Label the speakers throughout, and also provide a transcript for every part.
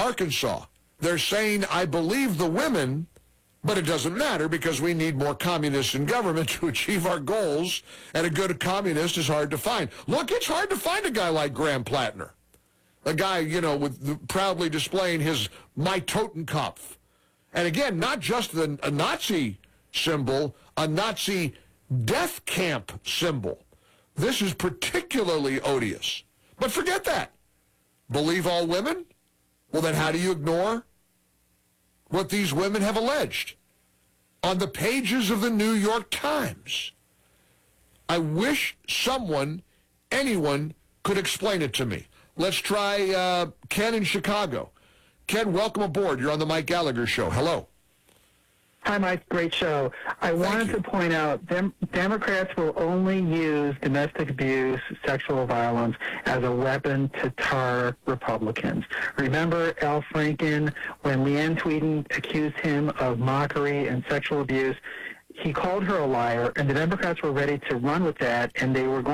Speaker 1: Arkansas. They're saying, I believe the women, but it doesn't matter because we need more communists in government to achieve our goals, and a good communist is hard to find. Look, it's hard to find a guy like Graham Plattner, a guy, with proudly displaying his My Totenkopf. And again, not just a Nazi symbol, a Nazi death camp symbol. This is particularly odious. But forget that. Believe all women? Well, then how do you ignore what these women have alleged on the pages of the New York Times? I wish anyone could explain it to me. Let's try Ken in Chicago. Ken, welcome aboard. You're on the Mike Gallagher Show. Hello.
Speaker 2: Hi, Mike. Great show. I wanted to point out Democrats will only use domestic abuse, sexual violence as a weapon to tar Republicans. Remember Al Franken, when Leanne Tweeden accused him of mockery and sexual abuse? He called her a liar, and the Democrats were ready to run with that, and they were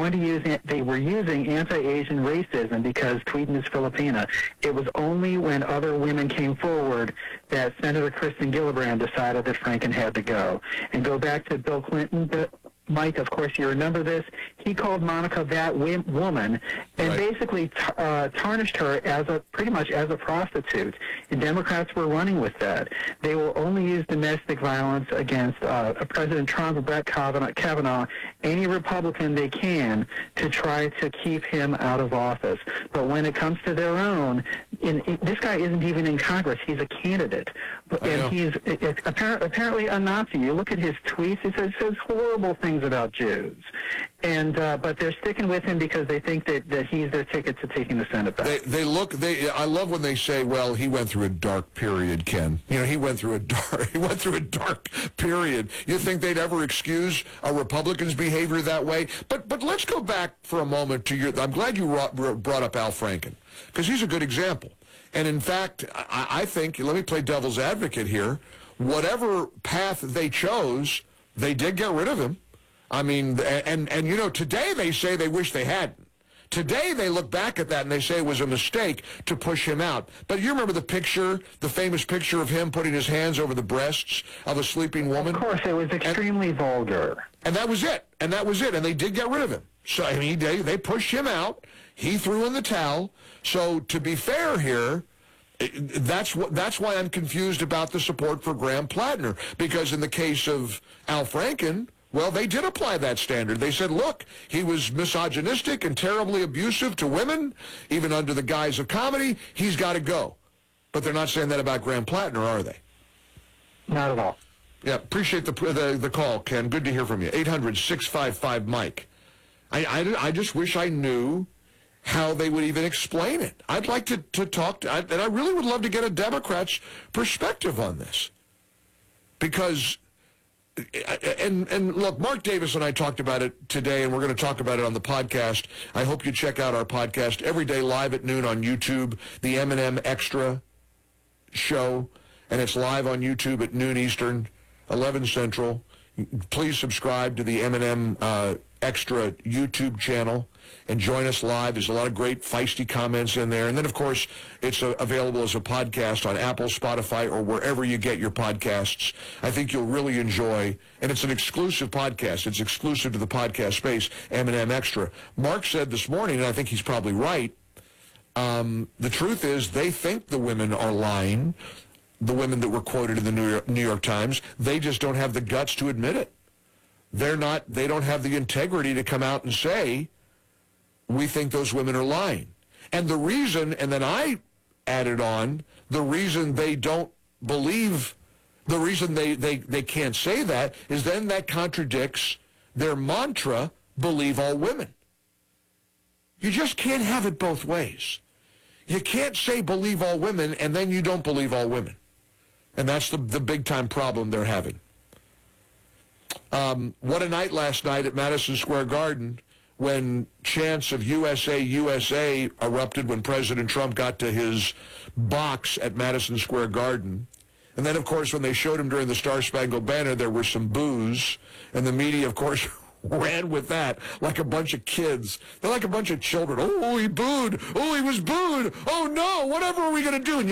Speaker 2: using anti-Asian racism because Tweeden is Filipina. It was only when other women came forward that Senator Kirsten Gillibrand decided that Franken had to go. And go back to Bill Clinton, Mike, of course you remember this. He called Monica that woman and basically tarnished her pretty much as a prostitute. And Democrats were running with that. They will only use domestic violence against President Trump or Brett Kavanaugh, any Republican they can, to try to keep him out of office. But when it comes to their own, this guy isn't even in Congress. He's a candidate. And he's apparently a Nazi. You look at his tweets, he says horrible things about Jews. And but they're sticking with him because they think that he's their ticket to taking the Senate back.
Speaker 1: I love when they say, well, he went through a dark period, Ken. He went through a dark period. You think they'd ever excuse a Republican's behavior that way? But let's go back for a moment to I'm glad you brought up Al Franken, because he's a good example. And in fact, I think, let me play devil's advocate here, whatever path they chose, they did get rid of him. I mean, and today they say they wish they hadn't. Today they look back at that and they say it was a mistake to push him out. But you remember the famous picture of him putting his hands over the breasts of a sleeping woman?
Speaker 2: Of course, it was extremely vulgar.
Speaker 1: And that was it. And they did get rid of him. So, I mean, they pushed him out. He threw in the towel. So, to be fair here, that's why I'm confused about the support for Graham Plattner. Because in the case of Al Franken, well, they did apply that standard. They said, look, he was misogynistic and terribly abusive to women, even under the guise of comedy. He's got to go. But they're not saying that about Graham Plattner, are they?
Speaker 2: Not at all.
Speaker 1: Yeah, appreciate the call, Ken. Good to hear from you. 800-655-MIKE. I just wish I knew how they would even explain it. I'd like to talk and I really would love to get a Democrat's perspective on this. Because, and look, Mark Davis and I talked about it today, and we're going to talk about it on the podcast. I hope you check out our podcast every day live at noon on YouTube, the M&M Extra show, and it's live on YouTube at noon Eastern, 11 Central. Please subscribe to the M&M Extra YouTube channel and join us live. There's a lot of great feisty comments in there. And then, of course, it's available as a podcast on Apple, Spotify, or wherever you get your podcasts. I think you'll really enjoy, and it's an exclusive podcast. It's exclusive to the podcast space, M&M Extra. Mark said this morning, and I think he's probably right, the truth is they think the women are lying, the women that were quoted in the New York Times. They just don't have the guts to admit it. They don't have the integrity to come out and say, we think those women are lying. And the reason, and then I added on, the reason they don't believe, the reason they can't say that is then that contradicts their mantra, believe all women. You just can't have it both ways. You can't say believe all women and then you don't believe all women. And that's the big-time problem they're having. What a night last night at Madison Square Garden when chants of USA, USA erupted when President Trump got to his box at Madison Square Garden. And then, of course, when they showed him during the Star-Spangled Banner, there were some boos. And the media, of course, ran with that like a bunch of kids. They're like a bunch of children. Oh, he booed. Oh, he was booed. Oh, no, whatever are we going to do?